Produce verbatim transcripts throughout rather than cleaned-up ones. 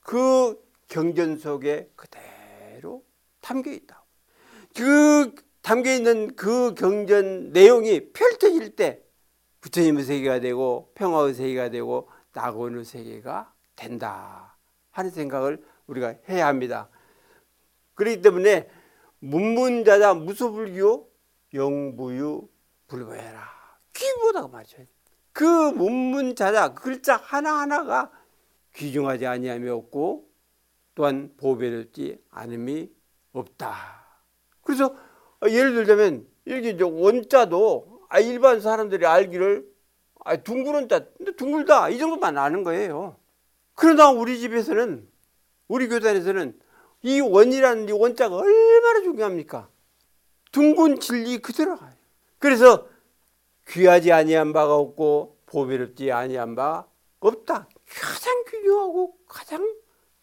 그 경전 속에 그대로 담겨 있다. 그 담겨 있는 그 경전 내용이 펼쳐질 때 부처님의 세계가 되고 평화의 세계가 되고 낙원의 세계가 된다 하는 생각을 우리가 해야 합니다. 그렇기 때문에 문문자자 무소불교 영부유 불보해라. 귀보다가 말이죠. 그 문문자자 글자 하나하나가 귀중하지 아니함이 없고 또한 보배롭지 않음이 없다. 그래서 예를 들자면 이렇게 이제 원자도 일반 사람들이 알기를 아, 둥그런 자, 근데 둥글다 이 정도만 아는 거예요. 그러나 우리 집에서는 우리 교단에서는 이 원이라는 이 원자가 얼마나 중요합니까? 둥근 진리 그대로 가요. 그래서 귀하지 아니한 바가 없고 보배롭지 아니한 바가 없다. 가장 귀중하고 가장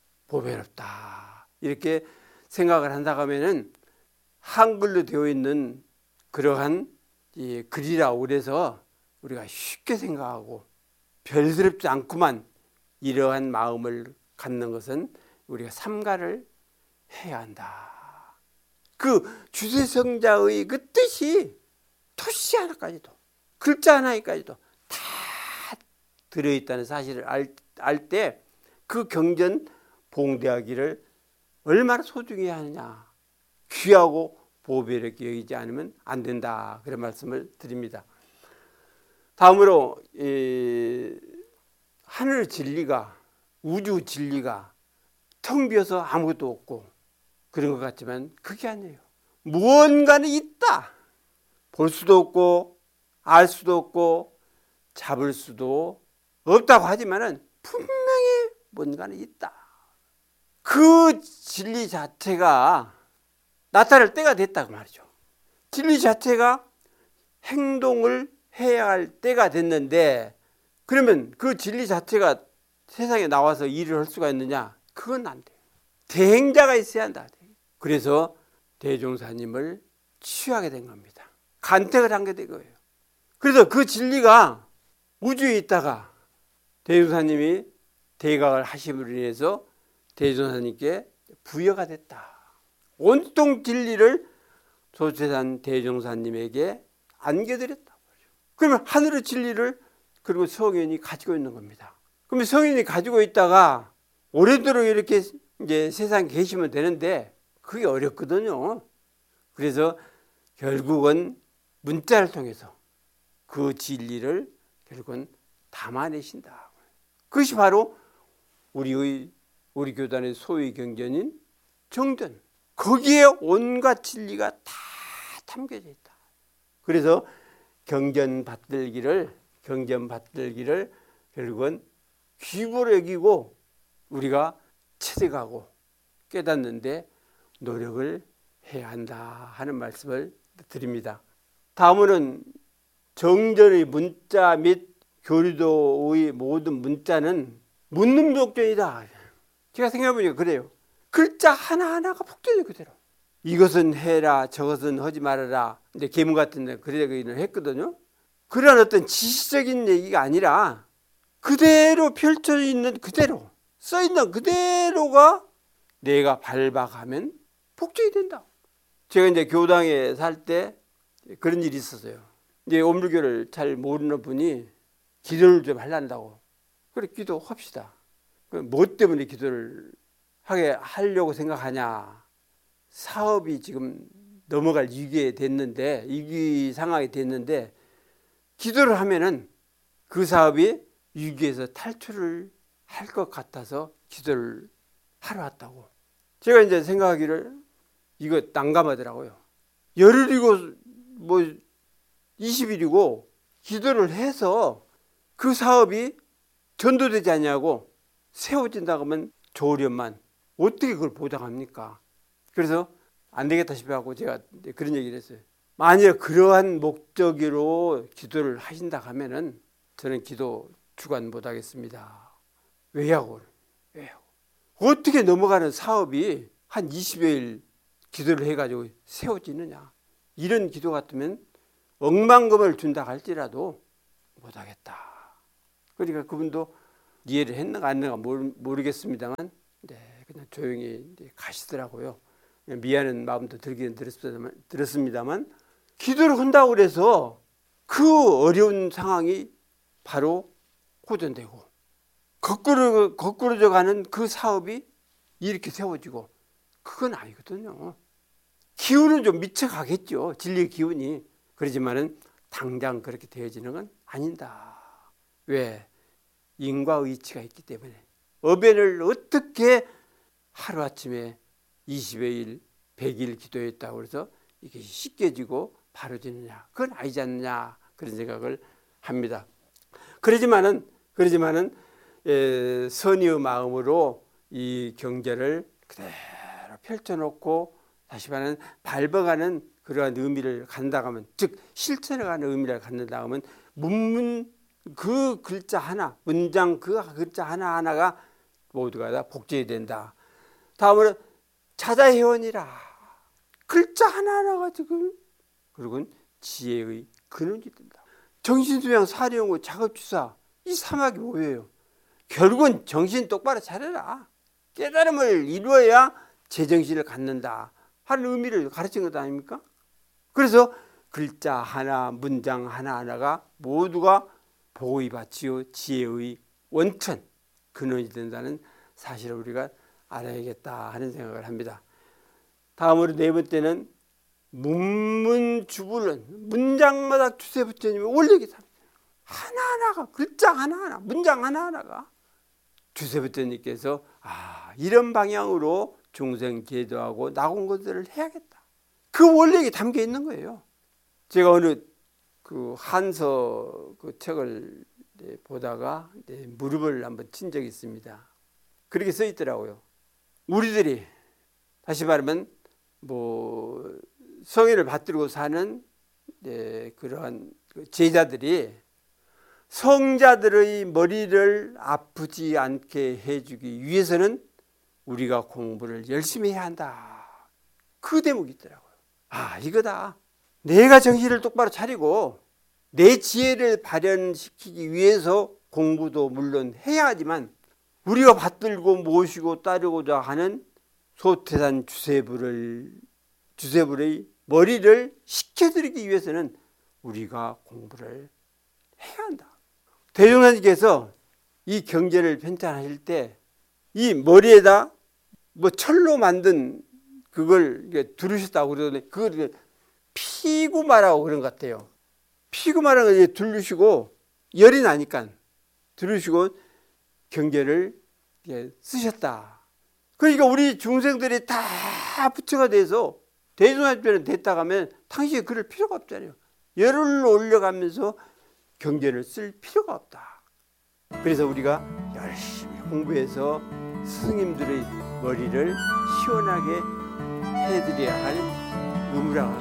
보배롭다. 이렇게 생각을 한다고 하면은 한글로 되어 있는 그러한 이 글이라고 그래서 우리가 쉽게 생각하고 별스럽지 않구만 이러한 마음을 갖는 것은 우리가 삼가를 해야 한다. 그 주세성자의 그 뜻이 토시 하나까지도 글자 하나까지도 다 들어있다는 사실을 알 때 그 경전 봉대하기를 얼마나 소중히 하느냐. 귀하고 보배롭게 여기지 않으면 안 된다. 그런 말씀을 드립니다. 다음으로 이 하늘 진리가 우주 진리가 텅 비어서 아무것도 없고 그런 것 같지만 그게 아니에요. 무언가는 있다. 볼 수도 없고 알 수도 없고 잡을 수도 없다고 하지만은 분명히 뭔가는 있다. 그 진리 자체가 나타날 때가 됐다고 말이죠. 진리 자체가 행동을 해야 할 때가 됐는데 그러면 그 진리 자체가 세상에 나와서 일을 할 수가 있느냐? 그건 안 돼요. 대행자가 있어야 한다. 그래서 대종사님을 취하게 된 겁니다. 간택을 한 게 된 거예요. 그래서 그 진리가 우주에 있다가 대종사님이 대각을 하심으로 인해서 대종사님께 부여가 됐다. 온통 진리를 조태산 대종사님에게 안겨드렸다. 그러면 하늘의 진리를 그리고 성현이 가지고 있는 겁니다. 그러면 성현이 가지고 있다가 오래도록 이렇게 이제 세상에 계시면 되는데 그게 어렵거든요. 그래서 결국은 문자를 통해서 그 진리를 결국은 담아내신다. 그것이 바로 우리의 우리 교단의 소위 경전인 정전. 거기에 온갖 진리가 다 담겨져 있다. 그래서 경전 받들기를 경전 받들기를 결국은 귀부로 여기고 우리가 체득하고 깨닫는데 노력을 해야 한다 하는 말씀을 드립니다. 다음으로는 정전의 문자 및 교리도의 모든 문자는 묻는 목전이다. 제가 생각해보니까 그래요. 글자 하나하나가 복잡해요. 그대로. 이것은 해라 저것은 하지 말아라. 근데 계문 같은 데 그러기는 했거든요. 그런 어떤 지시적인 얘기가 아니라 그대로 펼쳐져 있는 그대로 써있는 그대로가 내가 밟아가면 복종이 된다. 제가 이제 교당에 살 때 그런 일이 있었어요. 이제 오물교를 잘 모르는 분이 기도를 좀 하려고. 그래, 기도합시다. 뭐 때문에 기도를 하게 하려고 생각하냐. 사업이 지금 넘어갈 위기에 됐는데, 위기 상황이 됐는데, 기도를 하면은 그 사업이 위기에서 탈출을 할 것 같아서 기도를 하러 왔다고. 제가 이제 생각하기를 이거 난감하더라고요. 열흘이고 뭐 이십 일이고 기도를 해서 그 사업이 전도되지 않냐고 세워진다고 하면 좋으련만 어떻게 그걸 보장합니까? 그래서 안 되겠다 싶어갖고 제가 그런 얘기를 했어요. 만약 그러한 목적으로 기도를 하신다 하면은 저는 기도 주관 못 하겠습니다. 왜냐고? 왜요? 어떻게 넘어가는 사업이 한 이십여 일 기도를 해가지고 세워지느냐? 이런 기도 같으면 억만금을 준다 할지라도 못 하겠다. 그러니까 그분도 이해를 했는가 안 했는가 모르겠습니다만 조용히 가시더라고요. 미안한 마음도 들기는 들었습니다만 기도를 한다고 그래서 그 어려운 상황이 바로 호전되고 거꾸로 거꾸로져 가는 그 사업이 이렇게 세워지고 그건 아니거든요. 기운은 좀 미쳐가겠죠. 진리의 기운이. 그러지만은 당장 그렇게 되어지는 건 아니다. 왜? 인과의치가 있기 때문에. 어벤을 어떻게 하루아침에 이십여 일, 백 일 기도했다고 해서 이게 쉽게 지고 바로 지느냐. 그건 아니지 않느냐. 그런 생각을 합니다. 그러지만은, 그러지만은, 에, 선의의 마음으로 이 경제를 그대로 펼쳐놓고 다시 말하면 밟아가는 그러한 의미를 갖는다고 하면, 즉 실천해가는 의미를 갖는다고 하면 문문 그 글자 하나, 문장 그 글자 하나하나가 모두가 다 복제해야 된다. 다음으로 자자회원이라 글자 하나하나가 지금 그리고 지혜의 근원이 된다. 정신수양, 사령고, 작업주사 이 사막이 뭐예요? 결국은 정신 똑바로 차려라. 깨달음을 이루어야 제정신을 갖는다 하는 의미를 가르친 것 아닙니까? 그래서 글자 하나, 문장 하나하나가 모두가 보의 바치요 지혜의 원천, 근원이 된다는 사실을 우리가 알아야겠다 하는 생각을 합니다. 다음으로 네 번째는 문문주불론, 문장마다 주세 부처님이 올리기 하나하나가, 글자 하나하나, 문장 하나하나가 주세 부처님께서 아 이런 방향으로 중생 계도하고 낙원건설을 해야겠다. 그 원력이 담겨 있는 거예요. 제가 어느 그 한서 그 책을 보다가 무릎을 한번 친 적이 있습니다. 그렇게 써 있더라고요. 우리들이 다시 말하면 뭐 성인을 받들고 사는 그러한 제자들이 성자들의 머리를 아프지 않게 해주기 위해서는 우리가 공부를 열심히 해야 한다. 그 대목이 있더라고요. 아 이거다. 내가 정신을 똑바로 차리고 내 지혜를 발현시키기 위해서 공부도 물론 해야 하지만 우리가 받들고 모시고 따르고자 하는 소태산 주세불을, 주세불의 머리를 식혀드리기 위해서는 우리가 공부를 해야 한다. 대종사님께서 이 경제를 편찬하실 때 이 머리에다 뭐 철로 만든 그걸 두르셨다고 그러더니 그걸 피구마라고 그런 것 같아요. 피구마라는 걸 두르시고 열이 나니까 두르시고 경제를 쓰셨다. 그러니까 우리 중생들이 다 부처가 돼서 대종사님처럼 됐다 하면 당신이 그럴 필요가 없잖아요. 열을 올려가면서 경제를 쓸 필요가 없다. 그래서 우리가 열심히 공부해서 스승님들의 머리를 시원하게 해드려야 할 의무라고